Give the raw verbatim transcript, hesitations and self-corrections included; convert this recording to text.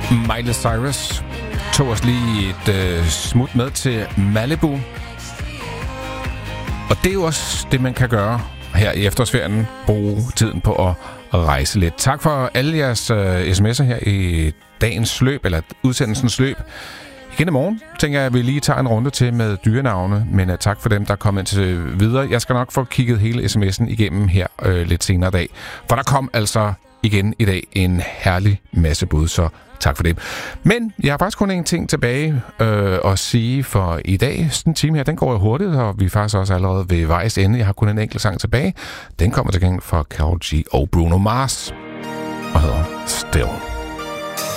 Miley Cyrus tog os lige et øh, smut med til Malibu. Og det er jo også det, man kan gøre her i efterårsferien. Bruge tiden på at rejse lidt. Tak for alle jeres øh, sms'er her i dagens løb, eller udsendelsens løb. Igen i morgen tænker jeg, at vi lige tager en runde til med dyrenavne, men uh, tak for dem, der er kommet til videre. Jeg skal nok få kigget hele sms'en igennem her øh, lidt senere i dag, for der kom altså igen i dag en herlig masse bud, så tak for det. Men jeg har faktisk kun en ting tilbage øh, at sige for i dag. Sådan en time her, den går jo hurtigt, og vi er faktisk også allerede ved vejs ende. Jeg har kun en enkelt sang tilbage. Den kommer til gengæld fra Karol G og Bruno Mars og hedder Still.